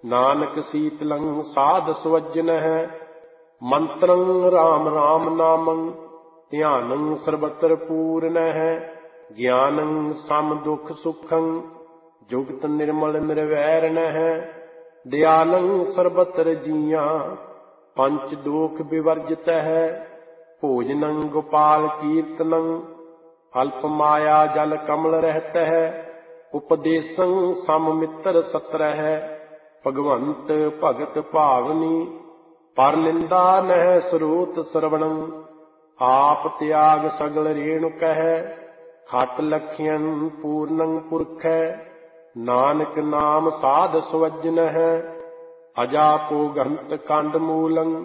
ਨਾਨਕ ਸੀਤਲੰ ਸਾਧ ਸੁਵਜਨ ਹੈ। ਮੰਤਰੰ ਰਾਮ ਰਾਮ ਨਾਮੰ ਧਿਆਨੰ ਸਰਬਤਰ ਪੂਰਨ ਹੈ। ਗਿਆਨੰ ਸਮ ਦੁਖ ਸੁਖੰ ਜੁਗਤ ਨਿਰਮਲ ਨਿਰਵੈਰਨ ਹੈ। ਦਿਆਲੰ ਸਰਬਤਰ ਜੀਆਂ ਪੰਚ ਦੋਖ ਵਿਵਰਜਿਤ ਹੈ। ਭੋਜਨੰ ਗੋਪਾਲ ਕੀਰਤਨੰ ਅਲਪ ਮਾਇਆ ਜਲ ਕਮਲ ਰਹਿਤ ਹੈ। ਉਪਦੇਸੰ ਸਮ ਮਿੱਤਰ ਸਤਰ ਹੈ। ਭਗਵੰਤ ਭਗਤ ਭਾਵਨੀ ਪਰ ਨਿੰਦਾ ਨਹਿ ਸਰੋਤ ਸਰਵਣੰ। ਆਪ ਤਿਆਗ ਸਗਲ ਰੇਣੁਕ ਹੈ। ਖਟ ਲਖਿਅਨ ਪੂਰਨੰ ਪੁਰਖੈ। ਨਾਨਕ ਨਾਮ ਸਾਧ ਸੁਵਜਨ ਹੈ। ਅਜਾਪੋ ਗੰਤ ਕੰਡ ਮੂਲੰ